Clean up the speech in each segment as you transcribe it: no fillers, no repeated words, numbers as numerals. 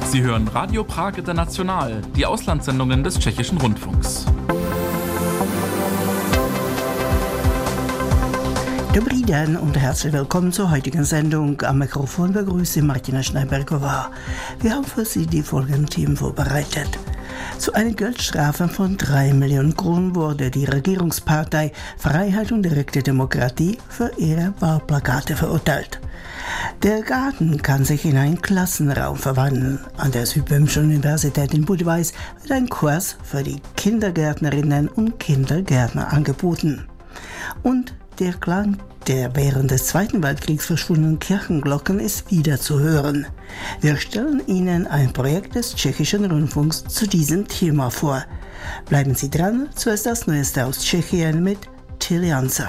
Sie hören Radio Prag International, die Auslandssendungen des Tschechischen Rundfunks. Dobrý den und herzlich willkommen zur heutigen Sendung. Am Mikrofon begrüßt Sie Martina Schneibergová. Wir haben für Sie die folgenden Themen vorbereitet. Zu einer Geldstrafe von 3 Millionen Kronen wurde die Regierungspartei Freiheit und direkte Demokratie für ihre Wahlplakate verurteilt. Der Garten kann sich in einen Klassenraum verwandeln. An der Südböhmischen Universität in Budweis wird ein Kurs für die Kindergärtnerinnen und Kindergärtner angeboten. Und der Klang der während des Zweiten Weltkriegs verschwundenen Kirchenglocken ist wieder zu hören. Wir stellen Ihnen ein Projekt des Tschechischen Rundfunks zu diesem Thema vor. Bleiben Sie dran, zuerst das Neueste aus Tschechien mit Till Janser.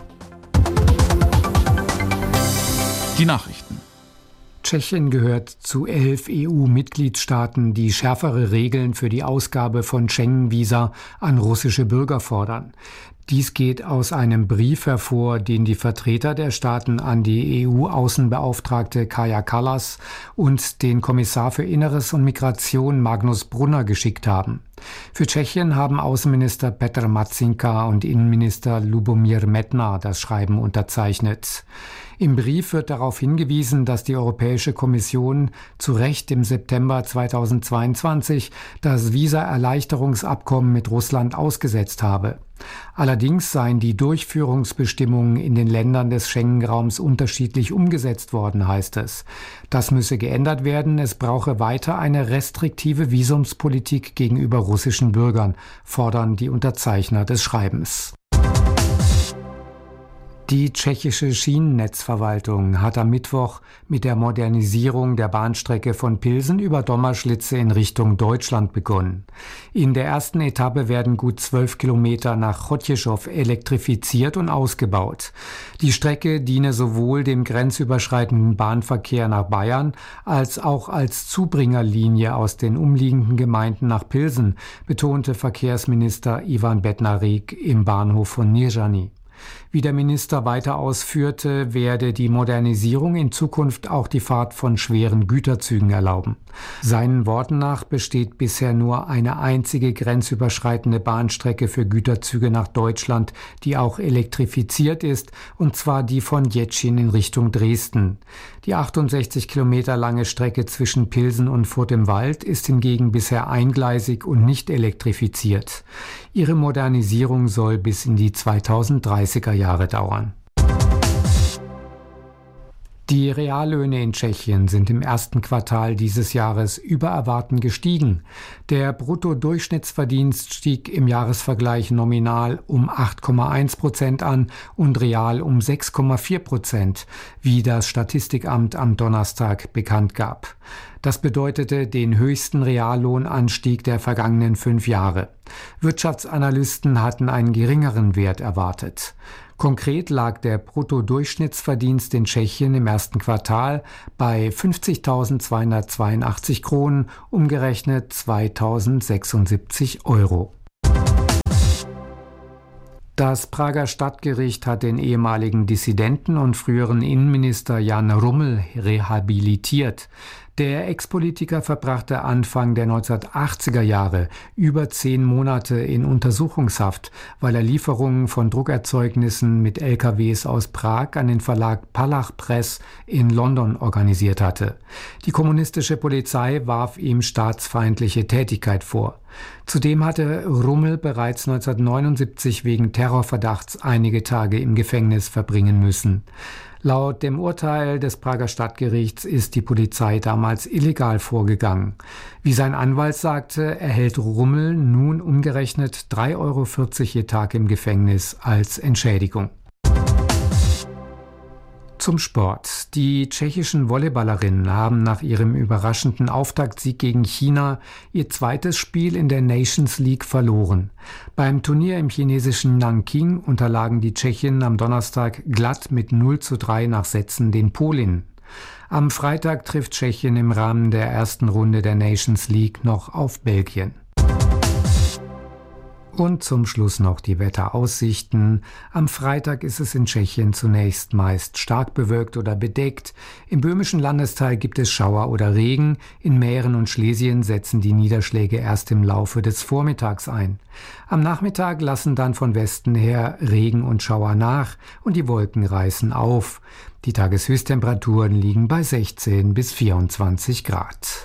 Die Nachrichten. Tschechien gehört zu 11 EU-Mitgliedstaaten, die schärfere Regeln für die Ausgabe von Schengen-Visa an russische Bürger fordern. Dies geht aus einem Brief hervor, den die Vertreter der Staaten an die EU-Außenbeauftragte Kaja Kallas und den Kommissar für Inneres und Migration Magnus Brunner geschickt haben. Für Tschechien haben Außenminister Petr Marcinka und Innenminister Lubomír Metnar das Schreiben unterzeichnet. Im Brief wird darauf hingewiesen, dass die Europäische Kommission zu Recht im September 2022 das Visa-Erleichterungsabkommen mit Russland ausgesetzt habe. Allerdings seien die Durchführungsbestimmungen in den Ländern des Schengen-Raums unterschiedlich umgesetzt worden, heißt es. Das müsse geändert werden, es brauche weiter eine restriktive Visumspolitik gegenüber russischen Bürgern, fordern die Unterzeichner des Schreibens. Die tschechische Schienennetzverwaltung hat am Mittwoch mit der Modernisierung der Bahnstrecke von Pilsen über Dommerschlitze in Richtung Deutschland begonnen. In der ersten Etappe werden gut 12 Kilometer nach Chotěšov elektrifiziert und ausgebaut. Die Strecke diene sowohl dem grenzüberschreitenden Bahnverkehr nach Bayern als auch als Zubringerlinie aus den umliegenden Gemeinden nach Pilsen, betonte Verkehrsminister Ivan Bednářek im Bahnhof von Nizhany. Wie der Minister weiter ausführte, werde die Modernisierung in Zukunft auch die Fahrt von schweren Güterzügen erlauben. Seinen Worten nach besteht bisher nur eine einzige grenzüberschreitende Bahnstrecke für Güterzüge nach Deutschland, die auch elektrifiziert ist, und zwar die von Děčín in Richtung Dresden. Die 68 Kilometer lange Strecke zwischen Pilsen und Furt im Wald ist hingegen bisher eingleisig und nicht elektrifiziert. Ihre Modernisierung soll bis in die 2030er Jahre dauern. Die Reallöhne in Tschechien sind im ersten Quartal dieses Jahres über Erwarten gestiegen. Der Bruttodurchschnittsverdienst stieg im Jahresvergleich nominal um 8,1% an und real um 6,4%, wie das Statistikamt am Donnerstag bekannt gab. Das bedeutete den höchsten Reallohnanstieg der vergangenen 5 Jahre. Wirtschaftsanalysten hatten einen geringeren Wert erwartet. Konkret lag der Bruttodurchschnittsverdienst in Tschechien im ersten Quartal bei 50.282 Kronen, umgerechnet 2.076 Euro. Das Prager Stadtgericht hat den ehemaligen Dissidenten und früheren Innenminister Jan Rummel rehabilitiert. Der Ex-Politiker verbrachte Anfang der 1980er Jahre über 10 Monate in Untersuchungshaft, weil er Lieferungen von Druckerzeugnissen mit LKWs aus Prag an den Verlag Palach Press in London organisiert hatte. Die kommunistische Polizei warf ihm staatsfeindliche Tätigkeit vor. Zudem hatte Rummel bereits 1979 wegen Terrorverdachts einige Tage im Gefängnis verbringen müssen. Laut dem Urteil des Prager Stadtgerichts ist die Polizei damals illegal vorgegangen. Wie sein Anwalt sagte, erhält Rummel nun umgerechnet 3,40 Euro je Tag im Gefängnis als Entschädigung. Zum Sport. Die tschechischen Volleyballerinnen haben nach ihrem überraschenden Auftaktsieg gegen China ihr zweites Spiel in der Nations League verloren. Beim Turnier im chinesischen Nanking unterlagen die Tschechinnen am Donnerstag glatt mit 0:3 nach Sätzen den Polinnen. Am Freitag trifft Tschechien im Rahmen der ersten Runde der Nations League noch auf Belgien. Und zum Schluss noch die Wetteraussichten. Am Freitag ist es in Tschechien zunächst meist stark bewölkt oder bedeckt. Im böhmischen Landesteil gibt es Schauer oder Regen. In Mähren und Schlesien setzen die Niederschläge erst im Laufe des Vormittags ein. Am Nachmittag lassen dann von Westen her Regen und Schauer nach und die Wolken reißen auf. Die Tageshöchsttemperaturen liegen bei 16 bis 24 Grad.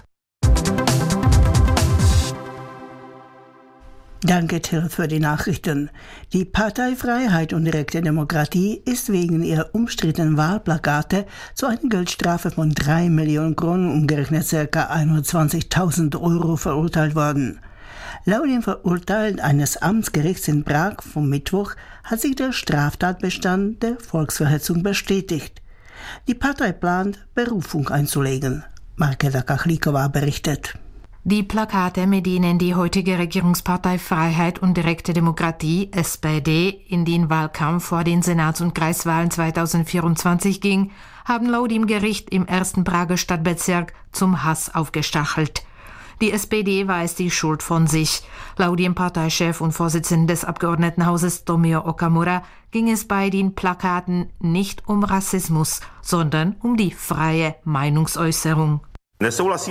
Danke, Till, für die Nachrichten. Die Partei Freiheit und direkte Demokratie ist wegen ihrer umstrittenen Wahlplakate zu einer Geldstrafe von 3 Millionen Kronen, umgerechnet ca. 21.000 € verurteilt worden. Laut dem Verurteilen eines Amtsgerichts in Prag vom Mittwoch hat sich der Straftatbestand der Volksverhetzung bestätigt. Die Partei plant, Berufung einzulegen. Markéta Kachlíková berichtet. Die Plakate, mit denen die heutige Regierungspartei Freiheit und direkte Demokratie, SPD, in den Wahlkampf vor den Senats- und Kreiswahlen 2024 ging, haben laut dem Gericht im 1. Prager Stadtbezirk zum Hass aufgestachelt. Die SPD weist die Schuld von sich. Laut dem Parteichef und Vorsitzenden des Abgeordnetenhauses Tomio Okamura ging es bei den Plakaten nicht um Rassismus, sondern um die freie Meinungsäußerung. Wir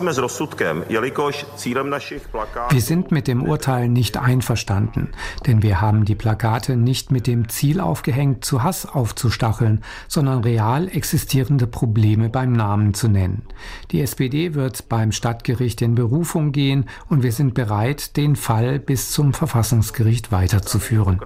sind mit dem Urteil nicht einverstanden, denn wir haben die Plakate nicht mit dem Ziel aufgehängt, zu Hass aufzustacheln, sondern real existierende Probleme beim Namen zu nennen. Die SPD wird beim Stadtgericht in Berufung gehen und wir sind bereit, den Fall bis zum Verfassungsgericht weiterzuführen.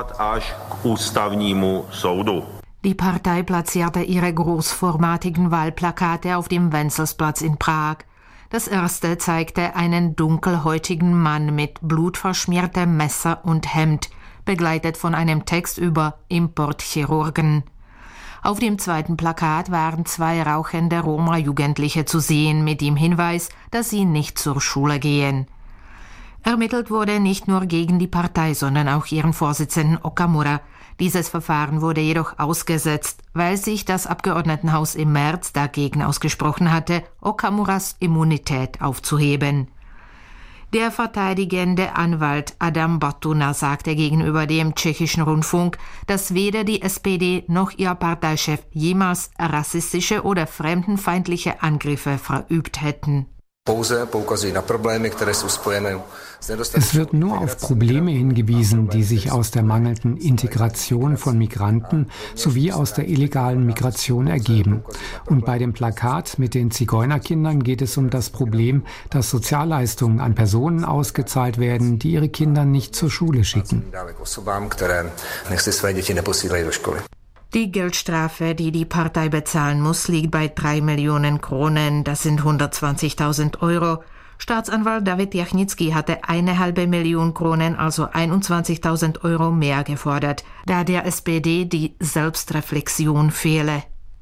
Die Partei platzierte ihre großformatigen Wahlplakate auf dem Wenzelsplatz in Prag. Das erste zeigte einen dunkelhäutigen Mann mit blutverschmiertem Messer und Hemd, begleitet von einem Text über Importchirurgen. Auf dem zweiten Plakat waren 2 rauchende Roma-Jugendliche zu sehen, mit dem Hinweis, dass sie nicht zur Schule gehen. Ermittelt wurde nicht nur gegen die Partei, sondern auch ihren Vorsitzenden Okamura. Dieses Verfahren wurde jedoch ausgesetzt, weil sich das Abgeordnetenhaus im März dagegen ausgesprochen hatte, Okamuras Immunität aufzuheben. Der verteidigende Anwalt Adam Batuna sagte gegenüber dem tschechischen Rundfunk, dass weder die SPD noch ihr Parteichef jemals rassistische oder fremdenfeindliche Angriffe verübt hätten. Es wird nur auf Probleme hingewiesen, die sich aus der mangelnden Integration von Migranten sowie aus der illegalen Migration ergeben. Und bei dem Plakat mit den Zigeunerkindern geht es um das Problem, dass Sozialleistungen an Personen ausgezahlt werden, die ihre Kinder nicht zur Schule schicken. Die Geldstrafe, die die Partei bezahlen muss, liegt bei 3 Millionen Kronen, das sind 120.000 €. Staatsanwalt David Jachnicki hatte 1,5 Million Kronen, also 21.000 € mehr gefordert, da der SPD die Selbstreflexion fehle.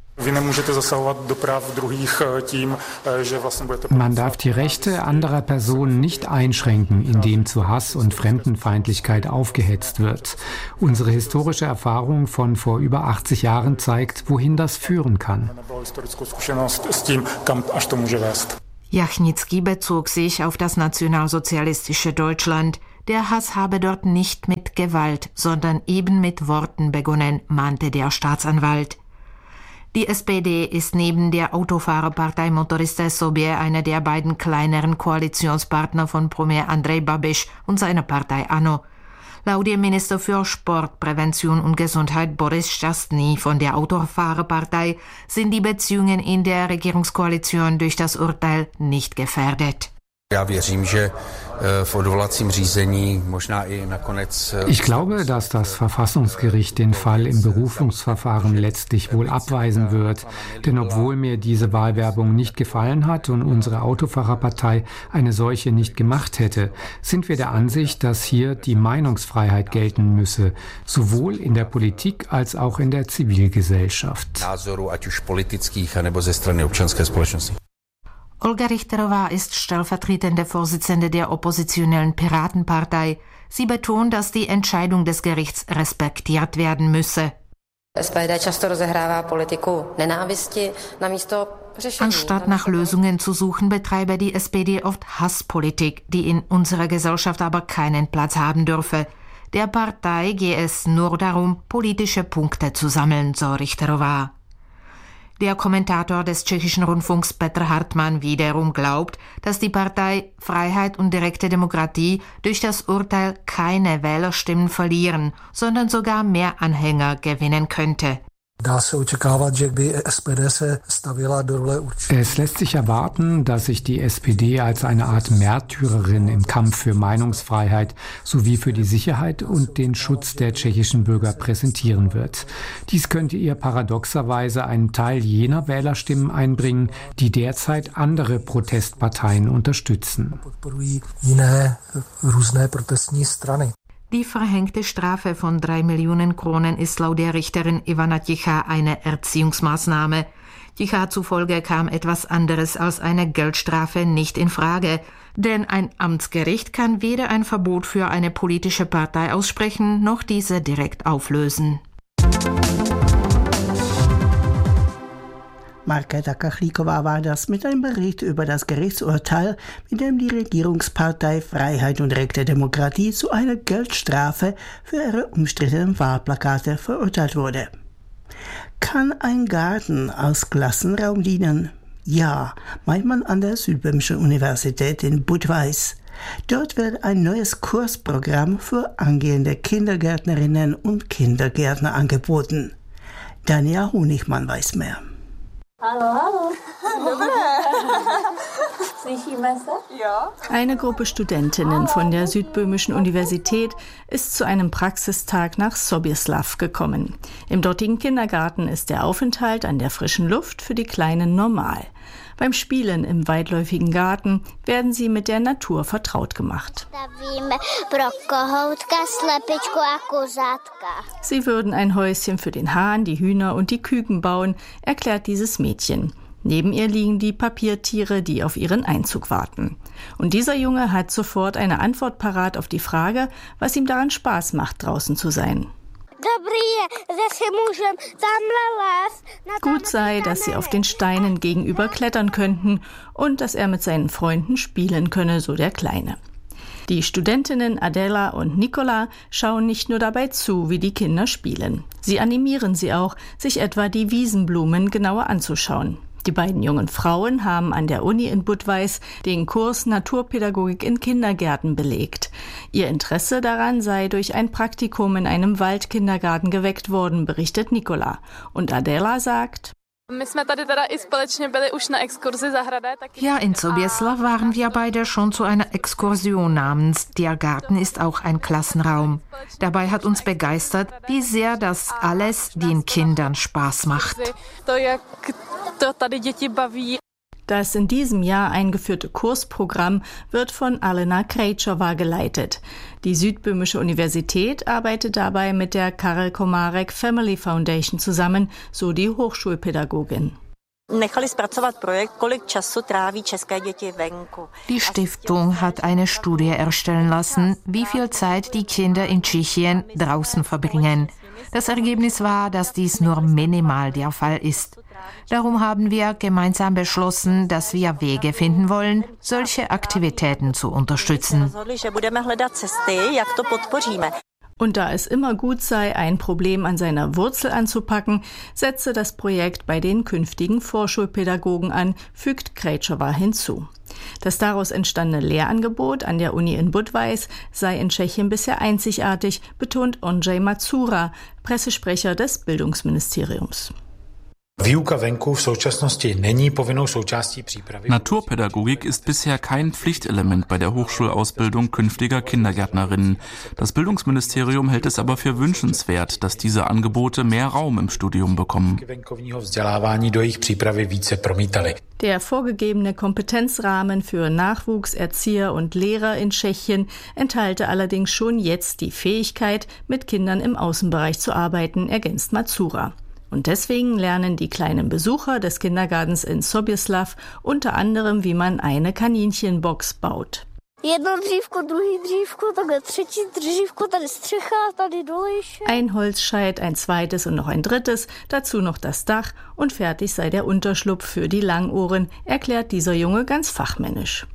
Man darf die Rechte anderer Personen nicht einschränken, indem zu Hass und Fremdenfeindlichkeit aufgehetzt wird. Unsere historische Erfahrung von vor über 80 Jahren zeigt, wohin das führen kann. Jachnicki bezog sich auf das nationalsozialistische Deutschland. Der Hass habe dort nicht mit Gewalt, sondern eben mit Worten begonnen, mahnte der Staatsanwalt. Die SPD ist neben der Autofahrerpartei Motoriste Sobě einer der beiden kleineren Koalitionspartner von Premier Andrej Babiš und seiner Partei ANO. Laut dem Minister für Sport, Prävention und Gesundheit Boris Šťastný von der Autofahrerpartei sind die Beziehungen in der Regierungskoalition durch das Urteil nicht gefährdet. Ich glaube, dass das Verfassungsgericht den Fall im Berufungsverfahren letztlich wohl abweisen wird. Denn obwohl mir diese Wahlwerbung nicht gefallen hat und unsere Autofahrerpartei eine solche nicht gemacht hätte, sind wir der Ansicht, dass hier die Meinungsfreiheit gelten müsse, sowohl in der Politik als auch in der Zivilgesellschaft. Olga Richterová ist stellvertretende Vorsitzende der oppositionellen Piratenpartei. Sie betont, dass die Entscheidung des Gerichts respektiert werden müsse. SPD často rozehrává politiku nenávisti namísto Anstatt nach Lösungen zu suchen, betreibe die SPD oft Hasspolitik, die in unserer Gesellschaft aber keinen Platz haben dürfe. Der Partei gehe es nur darum, politische Punkte zu sammeln, so Richterová. Der Kommentator des tschechischen Rundfunks Petr Hartmann wiederum glaubt, dass die Partei Freiheit und direkte Demokratie durch das Urteil keine Wählerstimmen verlieren, sondern sogar mehr Anhänger gewinnen könnte. Es lässt sich erwarten, dass sich die SPD als eine Art Märtyrerin im Kampf für Meinungsfreiheit sowie für die Sicherheit und den Schutz der tschechischen Bürger präsentieren wird. Dies könnte ihr paradoxerweise einen Teil jener Wählerstimmen einbringen, die derzeit andere Protestparteien unterstützen. Die verhängte Strafe von 3 Millionen Kronen ist laut der Richterin Ivana Tichá eine Erziehungsmaßnahme. Tichá zufolge kam etwas anderes als eine Geldstrafe nicht in Frage, denn ein Amtsgericht kann weder ein Verbot für eine politische Partei aussprechen, noch diese direkt auflösen. Markéta Kachlíková war das mit einem Bericht über das Gerichtsurteil, mit dem die Regierungspartei Freiheit und direkte Demokratie zu einer Geldstrafe für ihre umstrittenen Wahlplakate verurteilt wurde. Kann ein Garten als Klassenraum dienen? Ja, meint man an der Südböhmischen Universität in Budweis. Dort wird ein neues Kursprogramm für angehende Kindergärtnerinnen und Kindergärtner angeboten. Dania Honigmann weiß mehr. Hallo. Eine Gruppe Studentinnen von der Südböhmischen Universität ist zu einem Praxistag nach Soběslav gekommen. Im dortigen Kindergarten ist der Aufenthalt an der frischen Luft für die Kleinen normal. Beim Spielen im weitläufigen Garten werden sie mit der Natur vertraut gemacht. Sie würden ein Häuschen für den Hahn, die Hühner und die Küken bauen, erklärt dieses Mädchen. Neben ihr liegen die Papiertiere, die auf ihren Einzug warten. Und dieser Junge hat sofort eine Antwort parat auf die Frage, was ihm daran Spaß macht, draußen zu sein. Gut sei, dass sie auf den Steinen gegenüber klettern könnten und dass er mit seinen Freunden spielen könne, so der Kleine. Die Studentinnen Adela und Nikola schauen nicht nur dabei zu, wie die Kinder spielen. Sie animieren sie auch, sich etwa die Wiesenblumen genauer anzuschauen. Die beiden jungen Frauen haben an der Uni in Budweis den Kurs Naturpädagogik in Kindergärten belegt. Ihr Interesse daran sei durch ein Praktikum in einem Waldkindergarten geweckt worden, berichtet Nikola. Und Adela sagt: Ja, in Soběslav waren wir beide schon zu einer Exkursion namens Der Garten ist auch ein Klassenraum. Dabei hat uns begeistert, wie sehr das alles den Kindern Spaß macht. Das in diesem Jahr eingeführte Kursprogramm wird von Alena Krejčová geleitet. Die Südböhmische Universität arbeitet dabei mit der Karel Komárek Family Foundation zusammen, so die Hochschulpädagogin. Die Stiftung hat eine Studie erstellen lassen, wie viel Zeit die Kinder in Tschechien draußen verbringen. Das Ergebnis war, dass dies nur minimal der Fall ist. Darum haben wir gemeinsam beschlossen, dass wir Wege finden wollen, solche Aktivitäten zu unterstützen. Und da es immer gut sei, ein Problem an seiner Wurzel anzupacken, setze das Projekt bei den künftigen Vorschulpädagogen an, fügt Krejčová hinzu. Das daraus entstandene Lehrangebot an der Uni in Budweis sei in Tschechien bisher einzigartig, betont Ondřej Macura, Pressesprecher des Bildungsministeriums. Naturpädagogik ist bisher kein Pflichtelement bei der Hochschulausbildung künftiger Kindergärtnerinnen. Das Bildungsministerium hält es aber für wünschenswert, dass diese Angebote mehr Raum im Studium bekommen. Der vorgegebene Kompetenzrahmen für Nachwuchs, Erzieher und Lehrer in Tschechien enthalte allerdings schon jetzt die Fähigkeit, mit Kindern im Außenbereich zu arbeiten, ergänzt Macura. Und deswegen lernen die kleinen Besucher des Kindergartens in Soběslav unter anderem, wie man eine Kaninchenbox baut. Ein Holzscheit, ein zweites und noch ein drittes, dazu noch das Dach und fertig sei der Unterschlupf für die Langohren, erklärt dieser Junge ganz fachmännisch.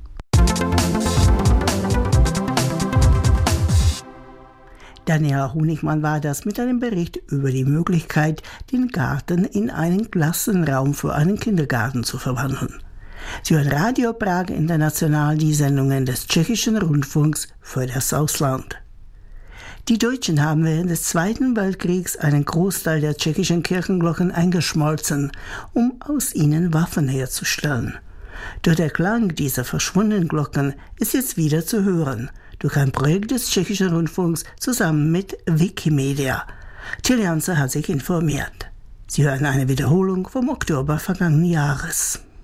Daniela Honigmann war das mit einem Bericht über die Möglichkeit, den Garten in einen Klassenraum für einen Kindergarten zu verwandeln. Sie hören Radio Prag International, die Sendungen des tschechischen Rundfunks für das Ausland. Die Deutschen haben während des Zweiten Weltkriegs einen Großteil der tschechischen Kirchenglocken eingeschmolzen, um aus ihnen Waffen herzustellen. Doch der Klang dieser verschwundenen Glocken ist jetzt wieder zu hören, durch ein Projekt des tschechischen Rundfunks zusammen mit Wikimedia. Till Janse hat sich informiert. Sie hören eine Wiederholung vom Oktober vergangenen Jahres.